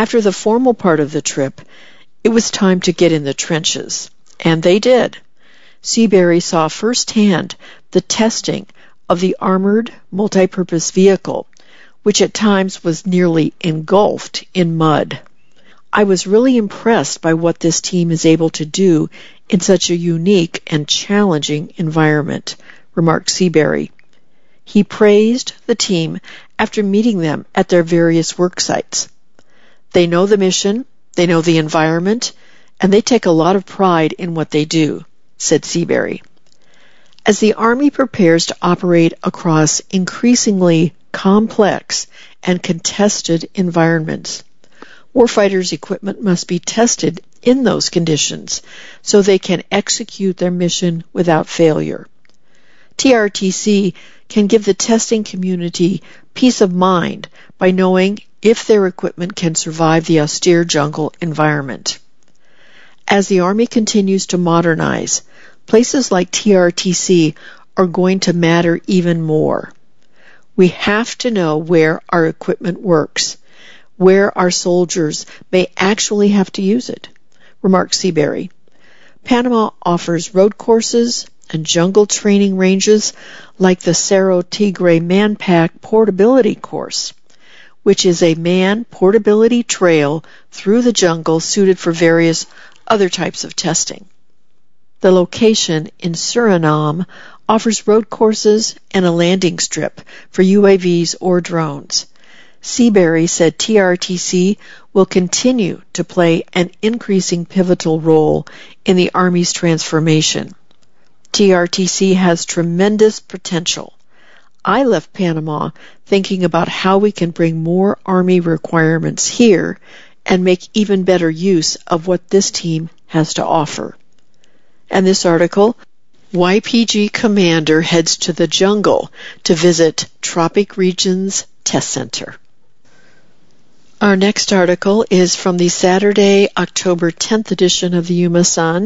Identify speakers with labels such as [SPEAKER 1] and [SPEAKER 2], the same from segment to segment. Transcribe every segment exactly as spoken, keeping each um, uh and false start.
[SPEAKER 1] After the formal part of the trip, it was time to get in the trenches, and they did. Seabury saw firsthand the testing of the armored multipurpose vehicle, which at times was nearly engulfed in mud. I was really impressed by what this team is able to do in such a unique and challenging environment, remarked Seabury. He praised the team after meeting them at their various work sites. They know the mission, they know the environment, and they take a lot of pride in what they do, said Seabury. As the Army prepares to operate across increasingly complex and contested environments, warfighters' equipment must be tested in those conditions so they can execute their mission without failure. T R T C can give the testing community peace of mind by knowing if their equipment can survive the austere jungle environment. As the Army continues to modernize, places like T R T C are going to matter even more. We have to know where our equipment works, where our soldiers may actually have to use it, remarked Seabury. Panama offers road courses and jungle training ranges like the Cerro Tigre Manpack Portability Course, which is a man portability trail through the jungle suited for various other types of testing. The location in Suriname offers road courses and a landing strip for U A Vs or drones. Seabury said T R T C will continue to play an increasing pivotal role in the Army's transformation. T R T C has tremendous potential. I left Panama thinking about how we can bring more Army requirements here and make even better use of what this team has to offer. And this article, Y P G Commander heads to the jungle to visit Tropic Regions Test Center. Our next article is from the Saturday, October tenth edition of the Yuma Sun.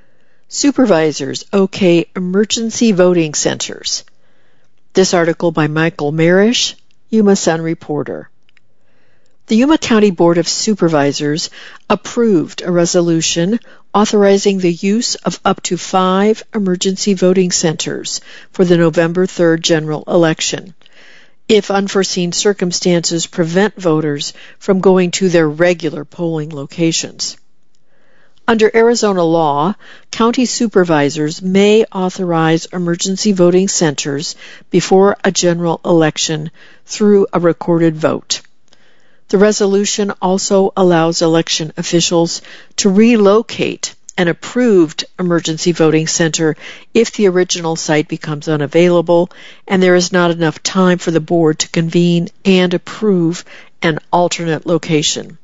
[SPEAKER 1] Supervisors OK Emergency Voting Centers. This article by Michael Marish, Yuma Sun reporter. The Yuma County Board of Supervisors approved a resolution authorizing the use of up to five emergency voting centers for the November third general election, if unforeseen circumstances prevent voters from going to their regular polling locations. Under Arizona law, county supervisors may authorize emergency voting centers before a general election through a recorded vote. The resolution also allows election officials to relocate an approved emergency voting center if the original site becomes unavailable and there is not enough time for the board to convene and approve an alternate location.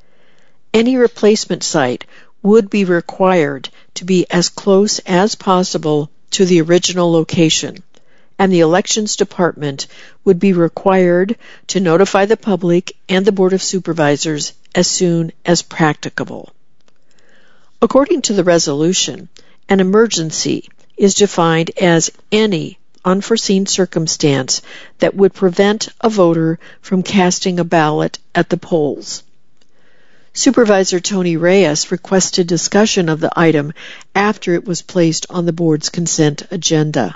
[SPEAKER 1] Any replacement site would be required to be as close as possible to the original location, and the Elections Department would be required to notify the public and the Board of Supervisors as soon as practicable. According to the resolution, an emergency is defined as any unforeseen circumstance that would prevent a voter from casting a ballot at the polls. Supervisor Tony Reyes requested discussion of the item after it was placed on the board's consent agenda.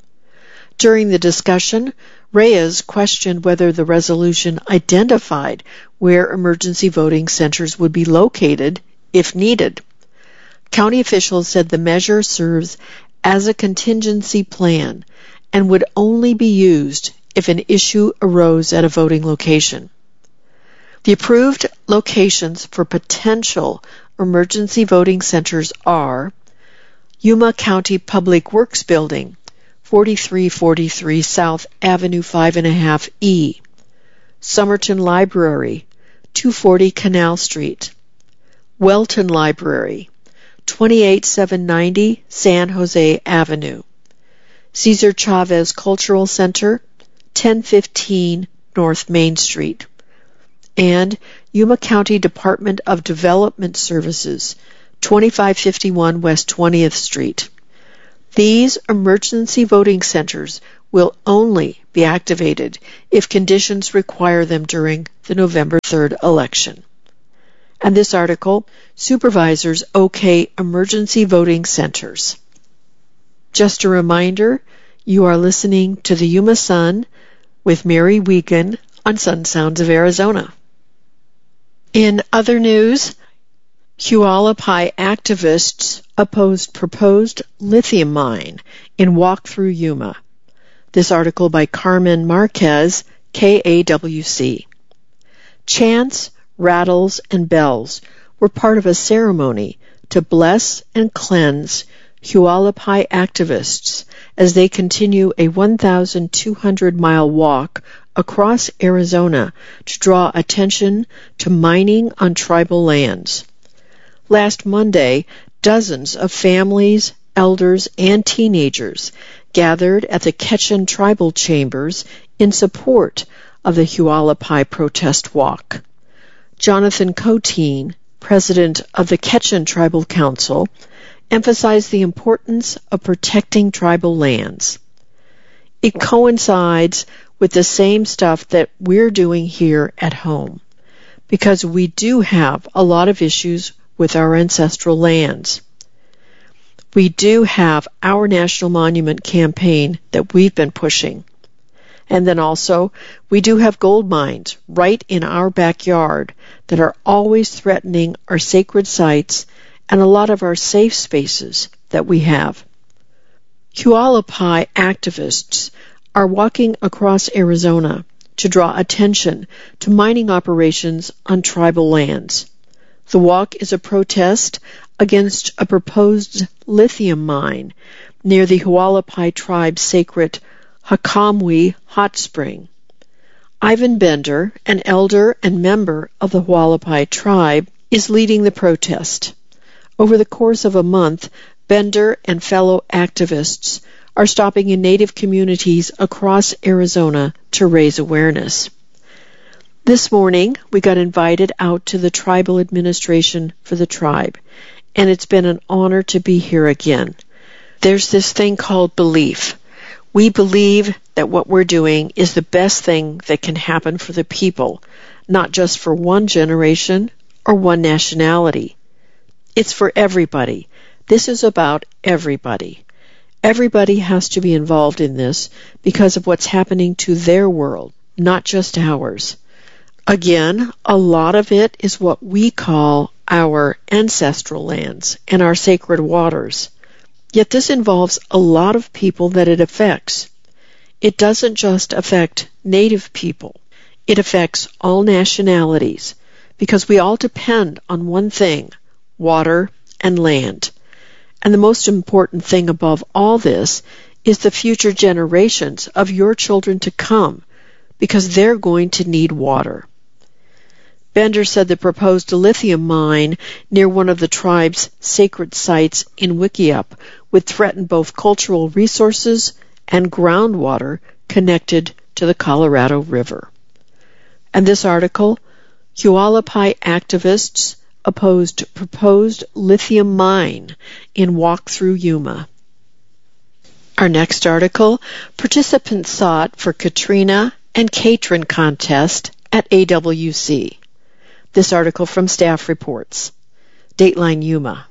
[SPEAKER 1] During the discussion, Reyes questioned whether the resolution identified where emergency voting centers would be located if needed. County officials said the measure serves as a contingency plan and would only be used if an issue arose at a voting location. The approved locations for potential emergency voting centers are Yuma County Public Works Building, forty-three forty-three South Avenue five and a half E, Somerton Library, two forty Canal Street, Welton Library, twenty-eight seven ninety San Jose Avenue, Cesar Chavez Cultural Center, ten fifteen North Main Street, and Yuma County Department of Development Services, twenty-five fifty-one West twentieth Street. These emergency voting centers will only be activated if conditions require them during the November third election. And this article, Supervisors OK Emergency Voting Centers. Just a reminder, you are listening to the Yuma Sun with Mary Wiegand on Sun Sounds of Arizona. In other news, Hualapai activists opposed proposed lithium mine in Walk Through Yuma. This article by Carmen Marquez, K A W C. Chants, rattles, and bells were part of a ceremony to bless and cleanse Hualapai activists as they continue a one thousand two hundred mile walk across Arizona to draw attention to mining on tribal lands. Last Monday, dozens of families, elders, and teenagers gathered at the Ketchian Tribal Chambers in support of the Hualapai protest walk. Jonathan Coteen, president of the Ketchian Tribal Council, emphasized the importance of protecting tribal lands. It coincides with the same stuff that we're doing here at home, because we do have a lot of issues with our ancestral lands. We do have our National Monument campaign that we've been pushing. And then also, we do have gold mines right in our backyard that are always threatening our sacred sites and a lot of our safe spaces that we have. Hualapai activists are walking across Arizona to draw attention to mining operations on tribal lands. The walk is a protest against a proposed lithium mine near the Hualapai tribe's sacred Hakamwi hot spring. Ivan Bender, an elder and member of the Hualapai tribe, is leading the protest. Over the course of a month, Bender and fellow activists are stopping in Native communities across Arizona to raise awareness. This morning, we got invited out to the tribal administration for the tribe, and it's been an honor to be here again. There's this thing called belief. We believe that what we're doing is the best thing that can happen for the people, not just for one generation or one nationality. It's for everybody. This is about everybody. Everybody has to be involved in this because of what's happening to their world, not just ours. Again, a lot of it is what we call our ancestral lands and our sacred waters. Yet this involves a lot of people that it affects. It doesn't just affect Native people. It affects all nationalities because we all depend on one thing, water and land. And the most important thing above all this is the future generations of your children to come, because they're going to need water. Bender said the proposed lithium mine near one of the tribe's sacred sites in Wikiup would threaten both cultural resources and groundwater connected to the Colorado River. And this article, Hualapai activists opposed proposed lithium mine in Walk Through Yuma. Our next article, participants sought for Katrina and Katrin contest at A W C. This article from Staff Reports. Dateline Yuma.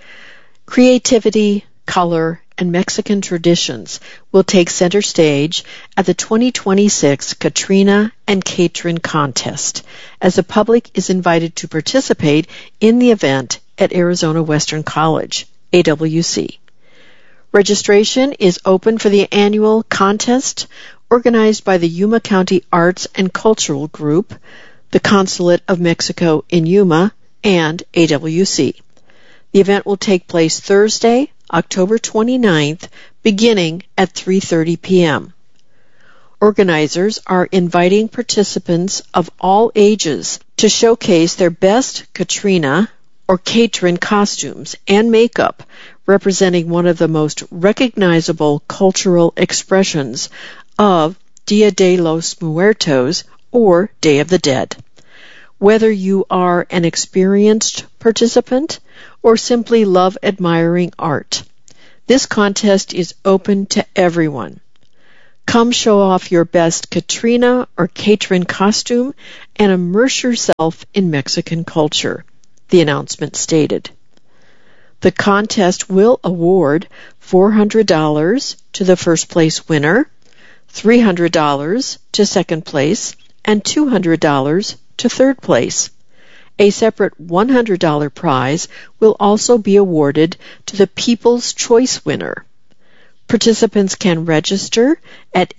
[SPEAKER 1] Creativity, color, and Mexican traditions will take center stage at the twenty twenty-six Katrina and Katrin contest, as the public is invited to participate in the event at Arizona Western College, A W C. Registration is open for the annual contest organized by the Yuma County Arts and Cultural Group, the Consulate of Mexico in Yuma, and A W C. The event will take place Thursday, October twenty-ninth, beginning at three thirty p.m. Organizers are inviting participants of all ages to showcase their best Katrina or Katrin costumes and makeup, representing one of the most recognizable cultural expressions of Dia de los Muertos, or Day of the Dead. Whether you are an experienced participant or simply love admiring art, this contest is open to everyone. Come show off your best Katrina or Katrin costume and immerse yourself in Mexican culture. the announcement stated. The contest will award four hundred dollars to the first place winner, three hundred dollars to second place, and two hundred dollars to third place. A separate one hundred dollars prize will also be awarded to the People's Choice winner. Participants can register at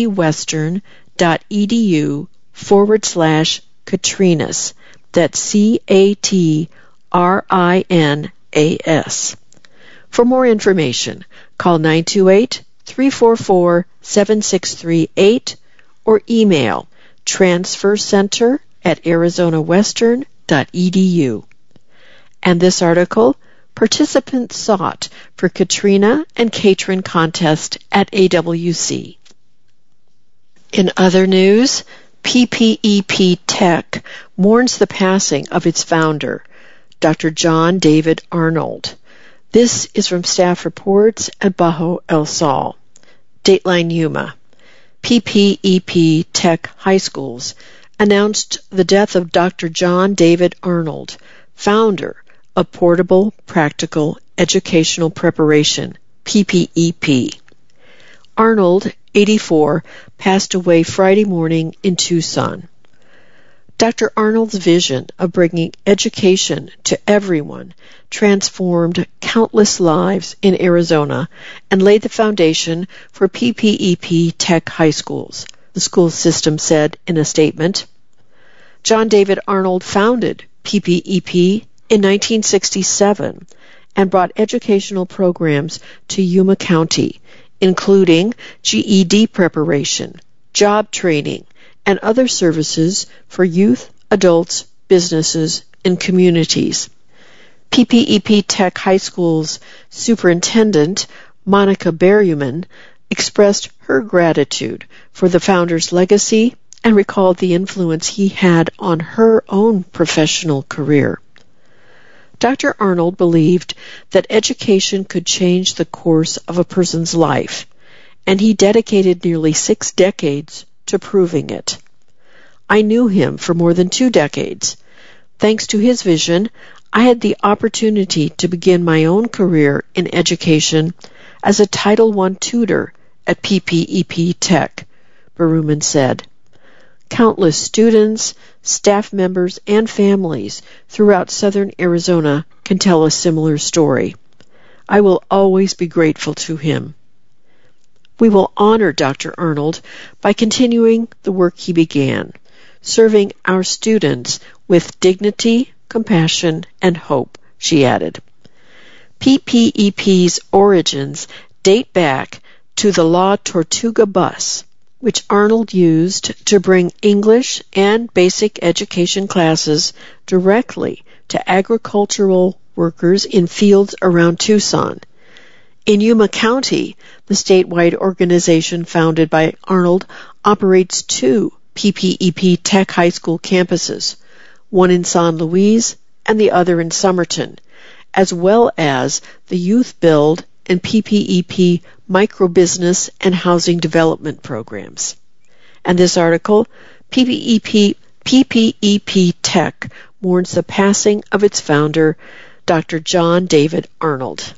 [SPEAKER 1] azwestern.edu forward slash Katrinas. That's C A T R I N A S. For more information, call nine two eight, three four four, seven six three eight or email transfercenter at arizonawestern.edu. And this article, participants sought for Katrina and Katrin contest at A W C. In other news, P P E P Tech mourns the passing of its founder, Doctor John David Arnold. This is from staff reports at Bajo El Sol. Dateline Yuma. P P E P Tech High Schools announced the death of Doctor John David Arnold, founder of Portable Practical Educational Preparation, P P E P. Arnold, eighty-four, passed away Friday morning in Tucson. Doctor Arnold's vision of bringing education to everyone transformed countless lives in Arizona and laid the foundation for P P E P Tech High Schools, the school system said in a statement. John David Arnold founded P P E P in nineteen sixty-seven and brought educational programs to Yuma County, including G E D preparation, job training, and other services for youth, adults, businesses, and communities. P P E P Tech High School's superintendent, Monica Berryman, expressed her gratitude for the founder's legacy and recalled the influence he had on her own professional career. Doctor Arnold believed that education could change the course of a person's life, and he dedicated nearly six decades to proving it. I knew him for more than two decades. Thanks to his vision, I had the opportunity to begin my own career in education as a Title one tutor at P P E P Tech, Berryman said. Countless students, staff members, and families throughout southern Arizona can tell a similar story. I will always be grateful to him. We will honor Doctor Arnold by continuing the work he began, serving our students with dignity, compassion, and hope, she added. P P E P's origins date back to the La Tortuga bus, which Arnold used to bring English and basic education classes directly to agricultural workers in fields around Tucson. In Yuma County, the statewide organization founded by Arnold operates two P P E P Tech High School campuses, one in San Luis and the other in Somerton, as well as the Youth Build and P P E P microbusiness and housing development programs. And this article, P P E P, P P E P Tech mourns the passing of its founder, Doctor John David Arnold.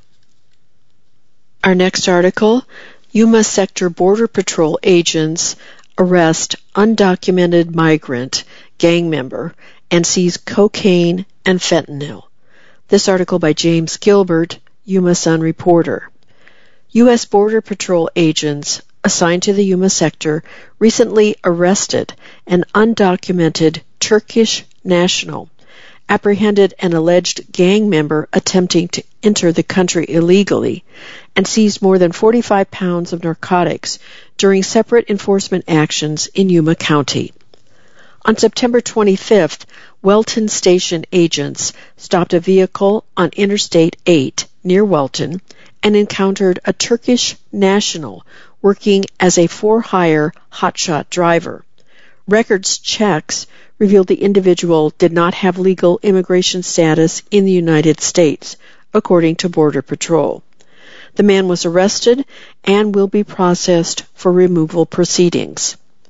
[SPEAKER 1] Our next article, Yuma Sector Border Patrol agents arrest undocumented migrant gang member and seize cocaine and fentanyl. This article by James Gilbert, Yuma Sun reporter. U S Border Patrol agents assigned to the Yuma sector recently arrested an undocumented Turkish national, apprehended an alleged gang member attempting to enter the country illegally, and seized more than forty-five pounds of narcotics during separate enforcement actions in Yuma County. On September twenty-fifth, Welton Station agents stopped a vehicle on Interstate eight near Welton and encountered a Turkish national working as a for-hire hotshot driver. Records checks revealed the individual did not have legal immigration status in the United States, according to Border Patrol. The man was arrested and will be processed for removal proceedings.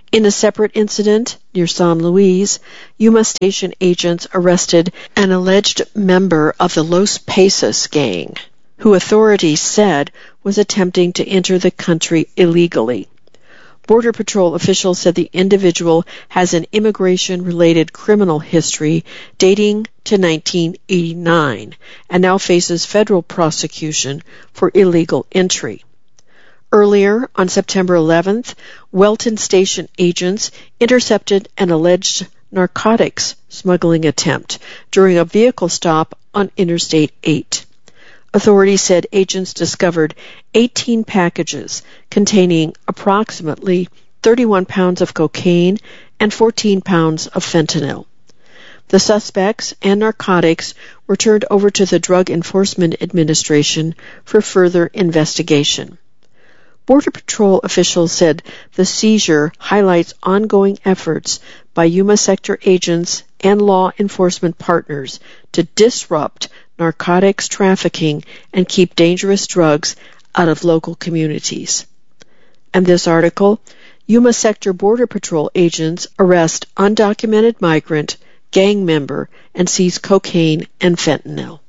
[SPEAKER 1] In a separate incident near San Luis, Yuma Station agents arrested an alleged member of the Los Pasos gang, who authorities said was attempting to enter the country illegally. Border Patrol officials said the individual has an immigration-related criminal history dating to nineteen eighty-nine and now faces federal prosecution for illegal entry. Earlier, on September eleventh, Welton Station agents intercepted an alleged narcotics smuggling attempt during a vehicle stop on Interstate eight. Authorities said agents discovered eighteen packages containing approximately thirty-one pounds of cocaine and fourteen pounds of fentanyl. The suspects and narcotics were turned over to the Drug Enforcement Administration for further investigation. Border Patrol officials said the seizure highlights ongoing efforts by Yuma sector agents and law enforcement partners to disrupt narcotics trafficking and keep dangerous drugs out of local communities. And this article, Yuma Sector Border Patrol agents arrest undocumented migrant, gang member, and seize cocaine and fentanyl.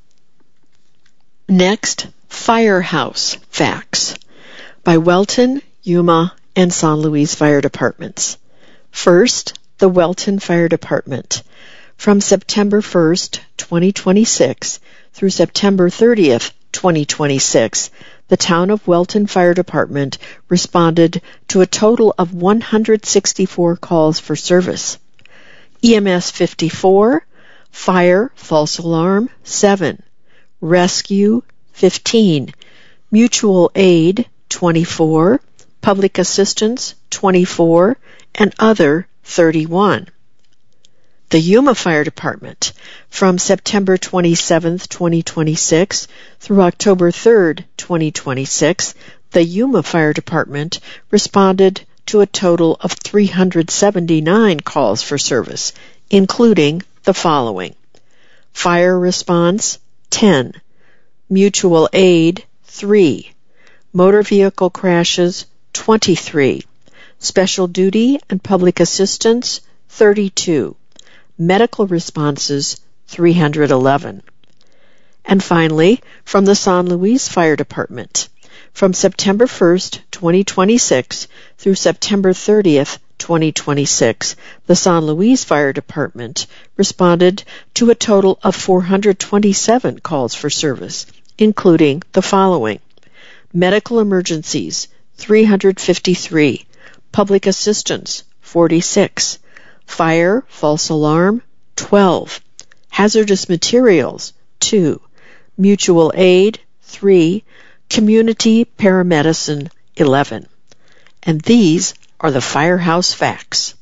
[SPEAKER 1] Next, Firehouse Facts by Welton, Yuma, and San Luis Fire Departments. First, the Welton Fire Department. From September first, twenty twenty-six through September thirtieth, twenty twenty-six, the town of Welton Fire Department responded to a total of one hundred sixty-four calls for service. E M S fifty-four, fire, false alarm, seven, rescue, fifteen, mutual aid, twenty-four, public assistance, twenty-four, and other, thirty-one. The Yuma Fire Department. From September twenty-seventh, twenty twenty-six through October third, twenty twenty-six, the Yuma Fire Department responded to a total of three hundred seventy-nine calls for service, including the following: fire response, ten, mutual aid, three, motor vehicle crashes, twenty-three, special duty and public assistance, thirty-two, medical responses, three hundred eleven. And finally, from the San Luis Fire Department. From September first, twenty twenty-six through September thirtieth, twenty twenty-six, the San Luis Fire Department responded to a total of four hundred twenty-seven calls for service, including the following: medical emergencies, three hundred fifty-three, public assistance, forty-six, fire, false alarm, twelve, hazardous materials, two, mutual aid, three, community paramedicine, eleven. And these are the Firehouse Facts.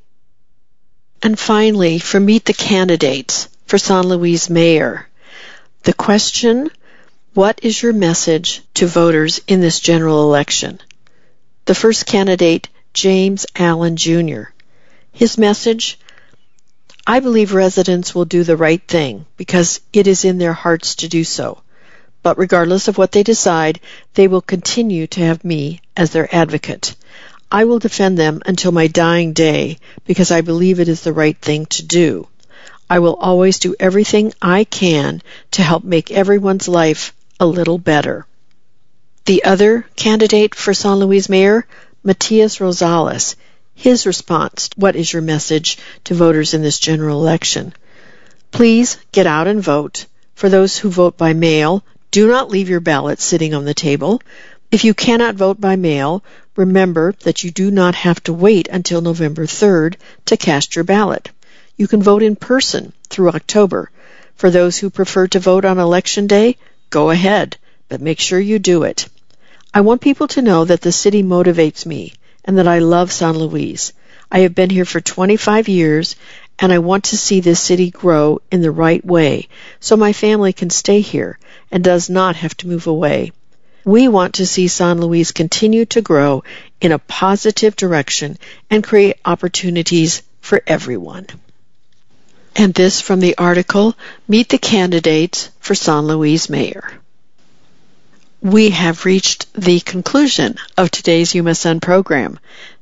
[SPEAKER 1] And finally, for Meet the Candidates for San Luis Mayor, the question: what is your message to voters in this general election? The first candidate, James Allen Junior His message: I believe residents will do the right thing because it is in their hearts to do so. But regardless of what they decide, they will continue to have me as their advocate. I will defend them until my dying day because I believe it is the right thing to do. I will always do everything I can to help make everyone's life a little better. The other candidate for San Luis Mayor, Matias Rosales. His response: what is your message to voters in this general election? Please get out and vote. For those who vote by mail, do not leave your ballot sitting on the table. If you cannot vote by mail, remember that you do not have to wait until November third to cast your ballot. You can vote in person through October. For those who prefer to vote on Election Day, go ahead, but make sure you do it. I want people to know that the city motivates me and that I love San Luis. I have been here for twenty-five years, and I want to see this city grow in the right way so my family can stay here and does not have to move away. We want to see San Luis continue to grow in a positive direction and create opportunities for everyone. And this from the article, Meet the Candidates for San Luis Mayor. We have reached the conclusion of today's Yuma Sun program.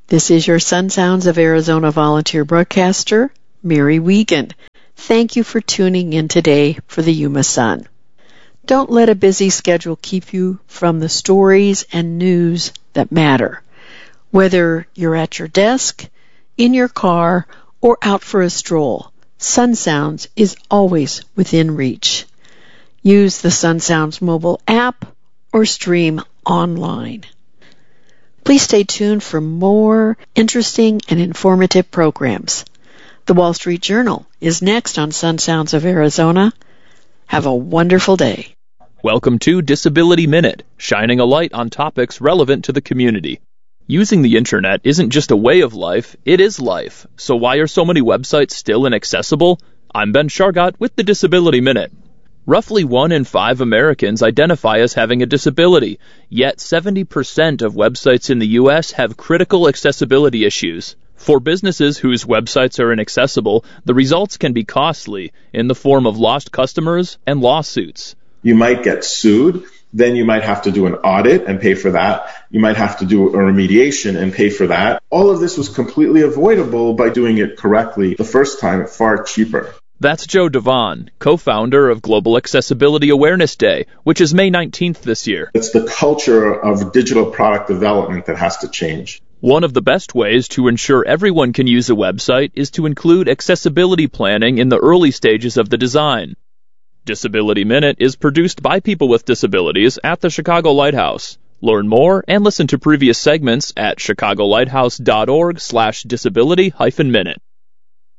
[SPEAKER 1] This is your Sun Sounds of Arizona volunteer broadcaster, Mary Wiegand. Thank you for tuning in today for the Yuma Sun. Don't let a busy schedule keep you from the stories and news that matter. Whether you're at your desk, in your car, or out for a stroll, Sun Sounds is always within reach. Use the Sun Sounds mobile app or stream online. Please stay tuned for more interesting and informative programs. The Wall Street Journal is next on Sun Sounds of Arizona. Have a wonderful day.
[SPEAKER 2] Welcome to Disability Minute, shining a light on topics relevant to the community. Using the internet isn't just a way of life, it is life. So why are so many websites still inaccessible? I'm Ben Shargott with the Disability Minute. Roughly one in five Americans identify as having a disability, yet seventy percent of websites in the U S have critical accessibility issues. For businesses whose websites are inaccessible, the results can be costly in the form of lost customers and lawsuits.
[SPEAKER 3] You might get sued, then you might have to do an audit and pay for that. You might have to do a remediation and pay for that. All of this was completely avoidable by doing it correctly the first time, far cheaper.
[SPEAKER 2] That's Joe Devon, co-founder of Global Accessibility Awareness Day, which is May nineteenth this year.
[SPEAKER 3] It's the culture of digital product development that has to change.
[SPEAKER 2] One of the best ways to ensure everyone can use a website is to include accessibility planning in the early stages of the design. Disability Minute is produced by people with disabilities at the Chicago Lighthouse. Learn more and listen to previous segments at chicago lighthouse dot org slash disability hyphen minute.